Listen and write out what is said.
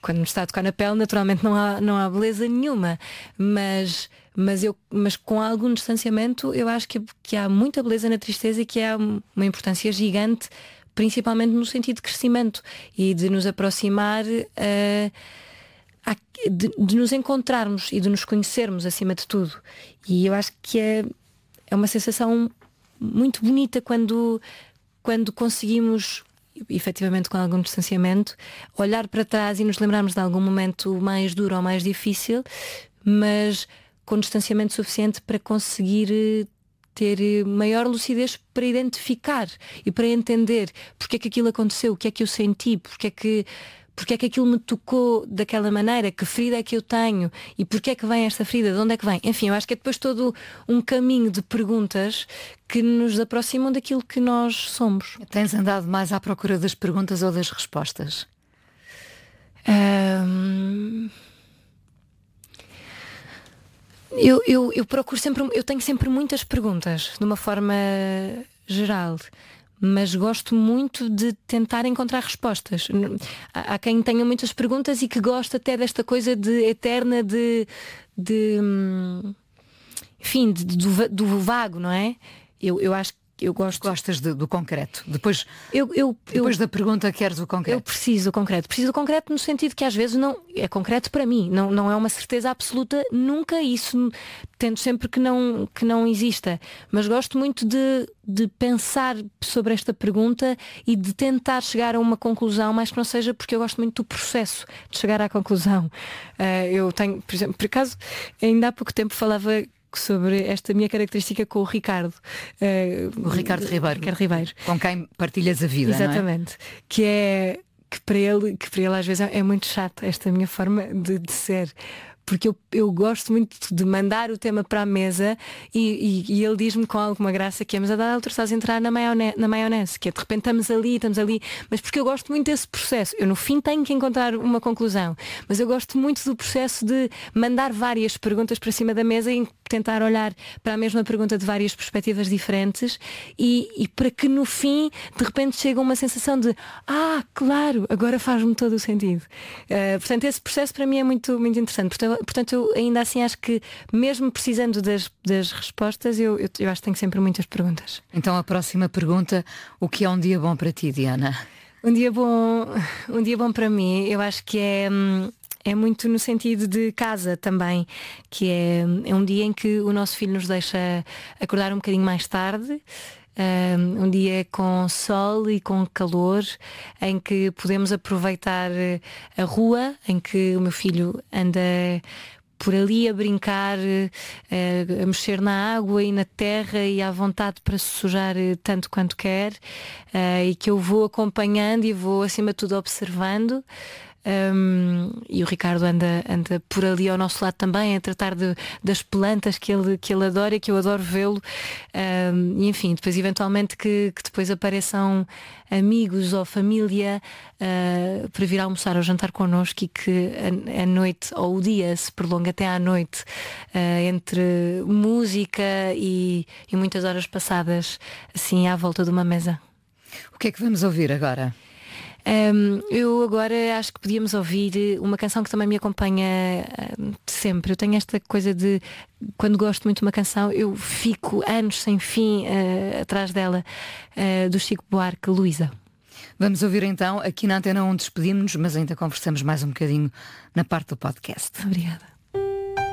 quando me está a tocar na pele, naturalmente não há beleza nenhuma, mas com algum distanciamento eu acho que há muita beleza na tristeza e que há uma importância gigante, principalmente no sentido de crescimento e de nos aproximar, de nos encontrarmos e de nos conhecermos acima de tudo. E eu acho que é uma sensação muito bonita quando conseguimos, efetivamente com algum distanciamento, olhar para trás e nos lembrarmos de algum momento mais duro ou mais difícil, mas com distanciamento suficiente para conseguir ter maior lucidez para identificar e para entender porque é que aquilo aconteceu, o que é que eu senti, porque é que aquilo me tocou daquela maneira, que ferida é que eu tenho e porque é que vem esta ferida, de onde é que vem. Enfim, eu acho que é depois todo um caminho de perguntas que nos aproximam daquilo que nós somos. Tens andado mais à procura das perguntas ou das respostas? Eu procuro sempre, eu tenho sempre muitas perguntas, de uma forma geral, mas gosto muito de tentar encontrar respostas. Há quem tenha muitas perguntas e que gosta até desta coisa de eterna enfim, do vago, não é? Eu acho que eu gosto. Gostas do concreto. Depois da pergunta, queres o concreto? Eu preciso do concreto. Preciso do concreto no sentido que às vezes não é concreto para mim. Não é uma certeza absoluta. Nunca isso. Tento sempre que não exista. Mas gosto muito de pensar sobre esta pergunta e de tentar chegar a uma conclusão, mas que não seja, porque eu gosto muito do processo de chegar à conclusão. Eu tenho, por exemplo, por acaso, ainda há pouco tempo falava sobre esta minha característica com o Ricardo. O Ricardo Ribeiro. Com quem partilhas a vida. Exatamente. Não é? Que para ele às vezes é muito chato esta minha forma de ser. Porque eu gosto muito de mandar o tema para a mesa e ele diz-me com alguma graça que mas a dada altura estás a entrar na maionese, que é de repente estamos ali, mas porque eu gosto muito desse processo. Eu no fim tenho que encontrar uma conclusão, mas eu gosto muito do processo de mandar várias perguntas para cima da mesa e tentar olhar para a mesma pergunta de várias perspectivas diferentes e para que no fim de repente chega uma sensação de claro, agora faz-me todo o sentido. Portanto, esse processo para mim é muito, muito interessante. Portanto, eu ainda assim acho que mesmo precisando das respostas, eu acho que tenho sempre muitas perguntas. Então a próxima pergunta: o que é um dia bom para ti, Diana? Um dia bom para mim, eu acho que é muito no sentido de casa também, que é um dia em que o nosso filho nos deixa acordar um bocadinho mais tarde. Um dia com sol e com calor, em que podemos aproveitar a rua, em que o meu filho anda por ali a brincar, a mexer na água e na terra e à vontade para se sujar tanto quanto quer, e que eu vou acompanhando e vou acima de tudo observando. E o Ricardo anda por ali ao nosso lado também a tratar das plantas que ele adora e que eu adoro vê-lo, e enfim, depois eventualmente que depois apareçam amigos ou família para vir almoçar ou jantar connosco e que a noite ou o dia se prolonga até à noite, entre música e muitas horas passadas assim à volta de uma mesa. O que é que vamos ouvir agora? Eu agora acho que podíamos ouvir uma canção que também me acompanha sempre. Eu tenho esta coisa de, quando gosto muito de uma canção, eu fico anos sem fim atrás dela, do Chico Buarque, Luísa. Vamos ouvir então, aqui na Antena 1 despedimos-nos, mas ainda conversamos mais um bocadinho na parte do podcast. Obrigada.